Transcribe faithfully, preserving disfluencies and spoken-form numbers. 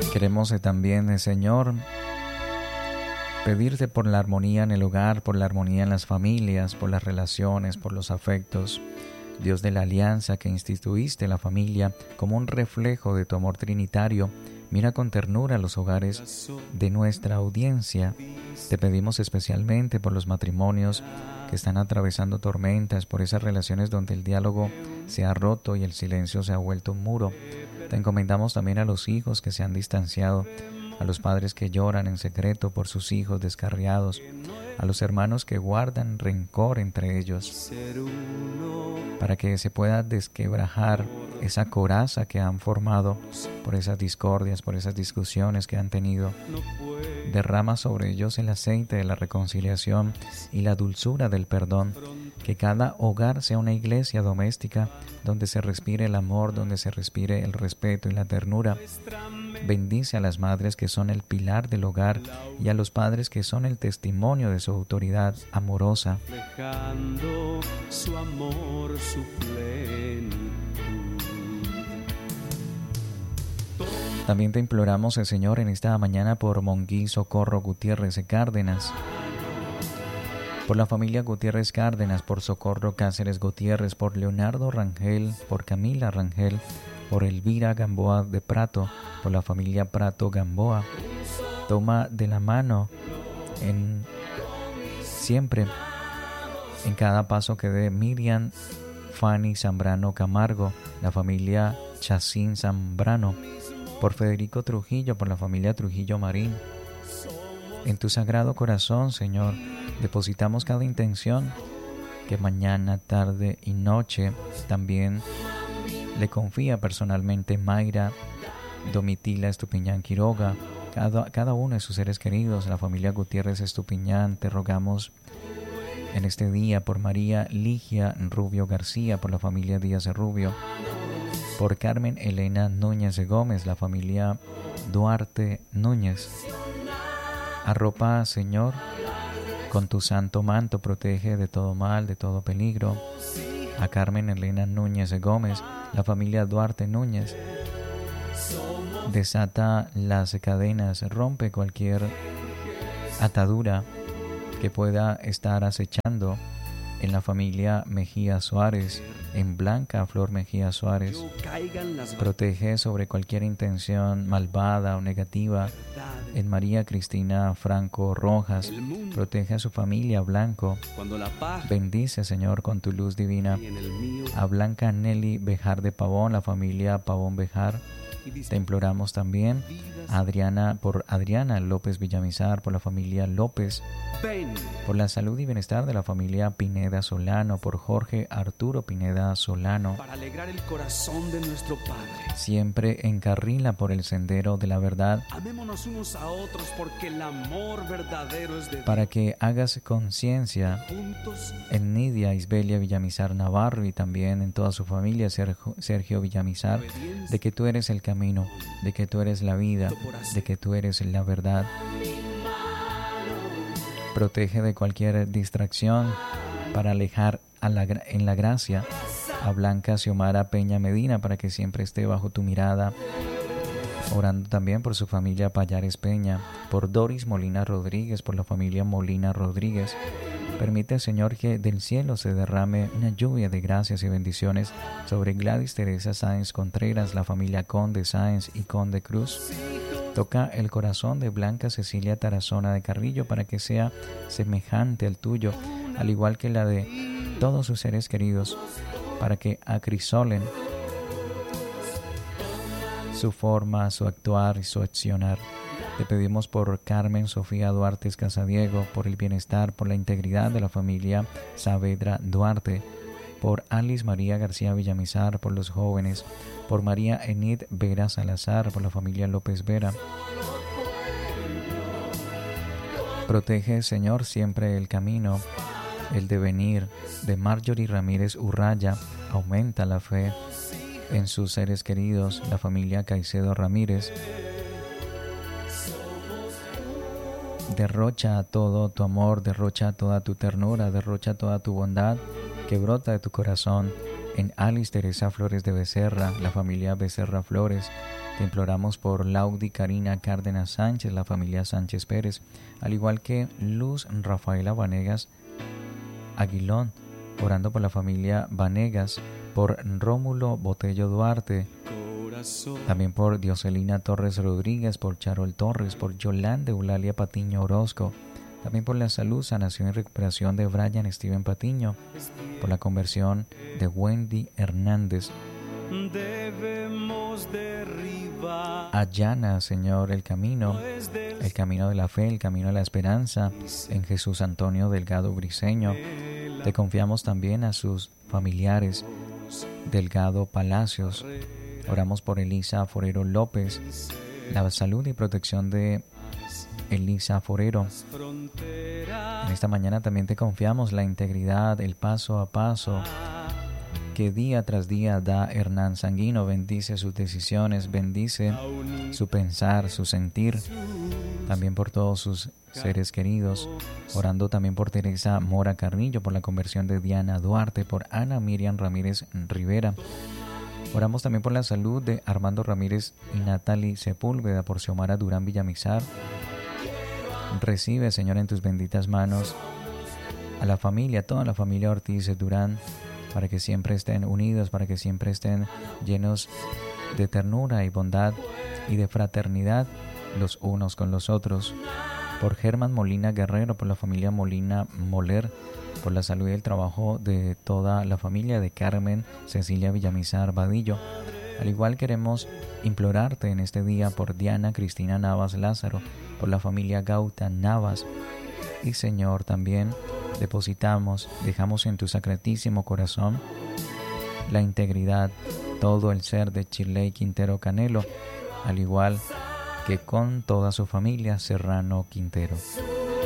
Queremos eh, también, eh, Señor, pedirte por la armonía en el hogar, por la armonía en las familias, por las relaciones, por los afectos. Dios de la alianza que instituiste la familia como un reflejo de tu amor trinitario, mira con ternura los hogares de nuestra audiencia. Te pedimos especialmente por los matrimonios que están atravesando tormentas, por esas relaciones donde el diálogo se ha roto y el silencio se ha vuelto un muro. Te encomendamos también a los hijos que se han distanciado, a los padres que lloran en secreto por sus hijos descarriados, a los hermanos que guardan rencor entre ellos, para que se pueda desquebrajar esa coraza que han formado por esas discordias, por esas discusiones que han tenido. Derrama sobre ellos el aceite de la reconciliación y la dulzura del perdón. Que cada hogar sea una iglesia doméstica donde se respire el amor, donde se respire el respeto y la ternura. Bendice a las madres que son el pilar del hogar y a los padres que son el testimonio de su autoridad amorosa. Reflejando su amor, su plenitud. También te imploramos, el Señor, en esta mañana por Monguí Socorro Gutiérrez Cárdenas, por la familia Gutiérrez Cárdenas, por Socorro Cáceres Gutiérrez, por Leonardo Rangel, por Camila Rangel, por Elvira Gamboa de Prato, por la familia Prato Gamboa. Toma de la mano en siempre, en cada paso que dé Miriam Fanny Zambrano Camargo, la familia Chacín Zambrano, por Federico Trujillo, por la familia Trujillo Marín. En tu sagrado corazón, Señor, depositamos cada intención que mañana, tarde y noche también le confía personalmente Mayra Domitila Estupiñán Quiroga, cada, cada uno de sus seres queridos, la familia Gutiérrez Estupiñán. Te rogamos en este día por María Ligia Rubio García, por la familia Díaz de Rubio, por Carmen Elena Núñez de Gómez, la familia Duarte Núñez. Arropa, Señor, con tu santo manto, protege de todo mal, de todo peligro a Carmen Elena Núñez de Gómez, la familia Duarte Núñez. Desata las cadenas, rompe cualquier atadura que pueda estar acechando en la familia Mejía Suárez, en Blanca Flor Mejía Suárez. Protege sobre cualquier intención malvada o negativa en María Cristina Franco Rojas. Protege a su familia Blanco. Bendice, Señor, con tu luz divina a Blanca Nelly Bejar de Pavón, la familia Pavón Bejar. Te imploramos también a Adriana, por Adriana López Villamizar, por la familia López, por la salud y bienestar de la familia Pineda Solano, por Jorge Arturo Pineda Solano. Para alegrar el corazón de nuestro Padre. Siempre encarrila por el sendero de la verdad. Amémonos unos a otros porque el amor verdadero es de Dios. Para que hagas conciencia en Nidia Isbelia Villamizar Navarro y también en toda su familia Sergio, Sergio Villamizar, de que tú eres el camino, de que tú eres la vida, de que tú eres la verdad. Protege de cualquier distracción para alejar a la, en la gracia a Blanca Xiomara Peña Medina, para que siempre esté bajo tu mirada. Orando también por su familia Payares Peña, por Doris Molina Rodríguez, por la familia Molina Rodríguez. Permite, Señor, que del cielo se derrame una lluvia de gracias y bendiciones sobre Gladys Teresa Sáenz Contreras, la familia Conde Sáenz y Conde Cruz. Toca el corazón de Blanca Cecilia Tarazona de Carrillo para que sea semejante al tuyo, al igual que la de todos sus seres queridos, para que acrisolen su forma, su actuar y su accionar. Te pedimos por Carmen Sofía Duarte Casadiego, por el bienestar, por la integridad de la familia Saavedra Duarte, por Alice María García Villamizar, por los jóvenes, por María Enid Vera Salazar, por la familia López Vera. Protege, Señor, siempre el camino, el devenir de Marjorie Ramírez Urraya. Aumenta la fe en sus seres queridos, la familia Caicedo Ramírez. Derrocha todo tu amor, derrocha toda tu ternura, derrocha toda tu bondad que brota de tu corazón en Alice Teresa Flores de Becerra, la familia Becerra Flores, Te imploramos por Laudi Karina Cárdenas Sánchez, la familia Sánchez Pérez, al igual que Luz Rafaela Vanegas Aguilón, orando por la familia Vanegas, por Rómulo Botello Duarte, también por Dioselina Torres Rodríguez, por Charol Torres, por Yolanda Eulalia Patiño Orozco, también por la salud, sanación y recuperación de Brian Steven Patiño, por la conversión de Wendy Hernández. Debemos derribar. Allana, Señor, el camino, el camino de la fe, el camino de la esperanza en Jesús Antonio Delgado Briceño. Te confiamos también a sus familiares, Delgado Palacios. Oramos por Elisa Forero López, la salud y protección de Elisa Forero. En esta mañana también te confiamos la integridad, el paso a paso que día tras día da Hernán Sanguino. Bendice sus decisiones, bendice su pensar, su sentir, también por todos sus seres queridos. Orando también por Teresa Mora Carrillo, por la conversión de Diana Duarte, por Ana Miriam Ramírez Rivera. Oramos también por la salud de Armando Ramírez y Natalie Sepúlveda, por Xiomara Durán Villamizar. Recibe, Señor, en tus benditas manos a la familia, toda la familia Ortiz Durán, para que siempre estén unidos, para que siempre estén llenos de ternura y bondad y de fraternidad los unos con los otros. Por Germán Molina Guerrero, por la familia Molina Moler, por la salud y el trabajo de toda la familia de Carmen Cecilia Villamizar Vadillo. Al igual queremos implorarte en este día por Diana Cristina Navas Lázaro, por la familia Gauta Navas. Y Señor, también depositamos, dejamos en tu sacratísimo corazón la integridad, todo el ser de Chirley Quintero Canelo, al igual que con toda su familia Serrano Quintero.